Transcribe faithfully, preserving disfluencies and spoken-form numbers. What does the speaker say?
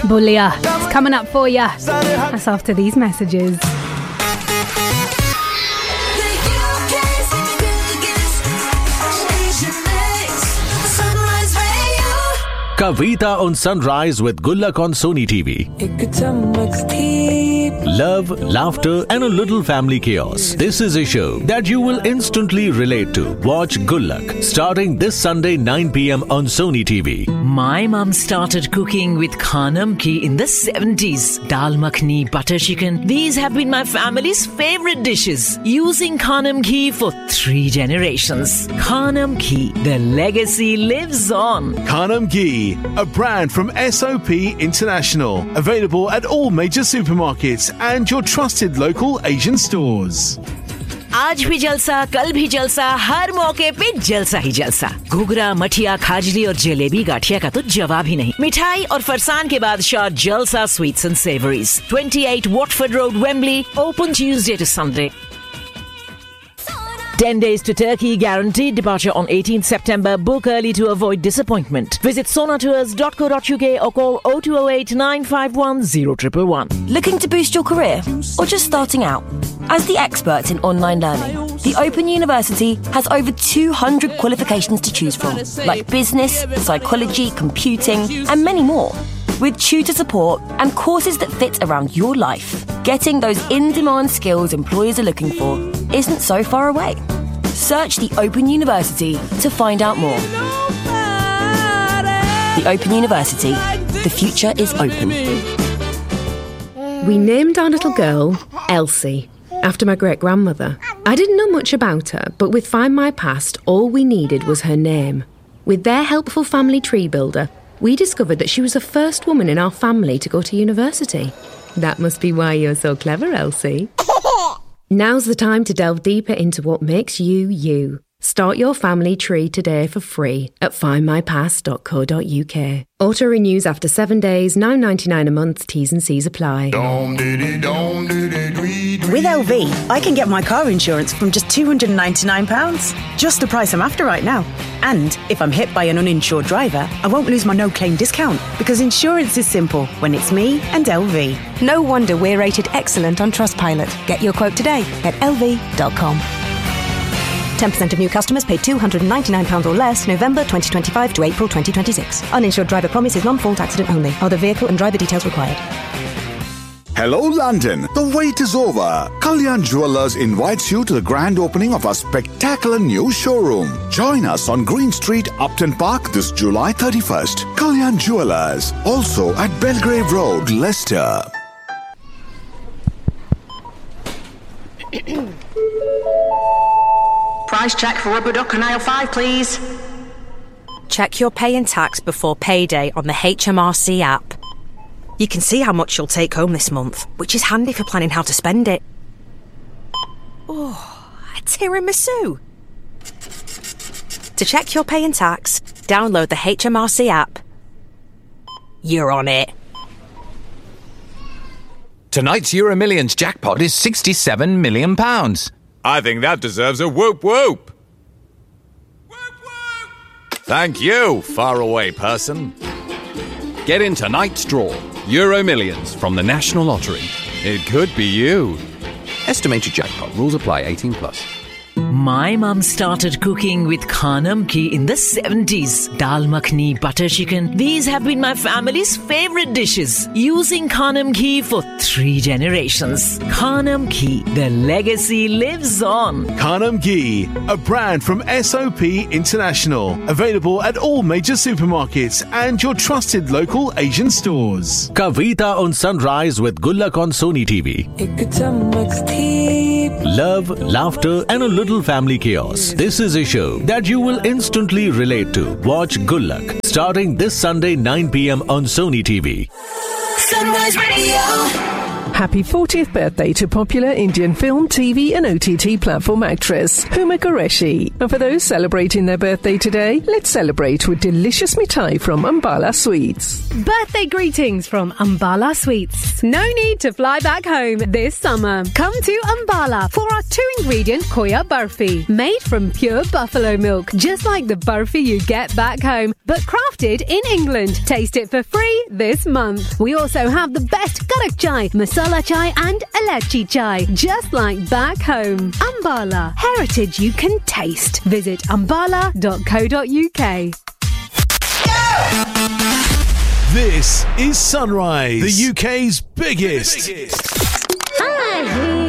Bullia. It's coming up for you. That's after these messages. Kavita on Sunrise with Gullak on Sony T V. Love, laughter and a little family chaos. This is a show that you will instantly relate to. Watch Gullak starting this Sunday nine p.m. on Sony T V. My mum started cooking with Khanam ghee in the seventies. Dal makhni, butter chicken. These have been my family's favorite dishes. Using Khanam ghee for three generations. Khanam ghee, the legacy lives on. Khanam ghee, a brand from S O P International. Available at all major supermarkets and your trusted local Asian stores. आज भी जलसा, कल भी जलसा, हर मौके पे जलसा ही जलसा। घुघरा, मठिया, खाजली और जलेबी गाठिया का तो जवाब ही नहीं। मिठाई और फरसान के बादशाह जलसा sweets and savouries, twenty-eight Watford Road, Wembley, open Tuesday to Sunday. ten days to Turkey, guaranteed departure on eighteenth September. Book early to avoid disappointment. Visit sonatours dot co dot uk or call oh two oh eight nine five one oh one one one. Looking to boost your career or just starting out? As the experts in online learning, the Open University has over two hundred qualifications to choose from, like business, psychology, computing, and many more. With tutor support and courses that fit around your life, getting those in-demand skills employers are looking for isn't so far away. Search the Open University to find out more. The Open University. The future is open. We named our little girl Elsie, after my great-grandmother. I didn't know much about her, but with Find My Past, all we needed was her name. With their helpful family tree builder, we discovered that she was the first woman in our family to go to university. That must be why you're so clever, Elsie. Now's the time to delve deeper into what makes you, you. Start your family tree today for free at find my past dot co dot uk. Auto renews after seven days, nine ninety-nine a month, T's and C's apply. With L V, I can get my car insurance from just two hundred ninety-nine pounds. Just the price I'm after right now. And if I'm hit by an uninsured driver, I won't lose my no-claim discount, because insurance is simple when it's me and L V. No wonder we're rated excellent on Trustpilot. Get your quote today at L V dot com. ten percent of new customers paid two hundred ninety-nine pounds or less November twenty twenty-five to April twenty twenty-six. Uninsured driver promise is non-fault accident only. Other vehicle and driver details required. Hello London, the wait is over. Kalyan Jewellers invites you to the grand opening of our spectacular new showroom. Join us on Green Street, Upton Park this July thirty-first. Kalyan Jewellers, also at Belgrave Road, Leicester. Price check for rubber duck and aisle five, please. Check your pay and tax before payday on the H M R C app. You can see how much you'll take home this month, which is handy for planning how to spend it. Oh, a tiramisu. To check your pay and tax, download the H M R C app. You're on it. Tonight's Euro Millions jackpot is sixty-seven million pounds. I think that deserves a whoop whoop. Whoop whoop. Thank you, faraway person. Get in tonight's draw. Euro Millions from the National Lottery. It could be you. Estimated jackpot. Rules apply. eighteen plus. My mum started cooking with Khanam ghee in the seventies. Dal makhni, butter chicken. These have been my family's favorite dishes. Using Khanam ghee for three generations. Khanam ghee, the legacy lives on. Khanam ghee, a brand from S O P International. Available at all major supermarkets and your trusted local Asian stores. Kavita on Sunrise with Gullak on Sony T V. Love, laughter and a little family chaos. This is a show that you will instantly relate to. Watch Gullak starting this Sunday nine p.m. on Sony T V. Sunrise Radio. Happy fortieth birthday to popular Indian film, T V and O T T platform actress Huma Qureshi. And for those celebrating their birthday today, let's celebrate with delicious mithai from Ambala Sweets. Birthday greetings from Ambala Sweets. No need to fly back home this summer. Come to Ambala for our two-ingredient Khoya Barfi, made from pure buffalo milk, just like the barfi you get back home. but crafted in England. Taste it for free this month. We also have the best Karak chai, masala chai and Ilachi chai, just like back home. Ambala, heritage you can taste. Visit ambala dot co dot uk. This is Sunrise, the U K's biggest, biggest.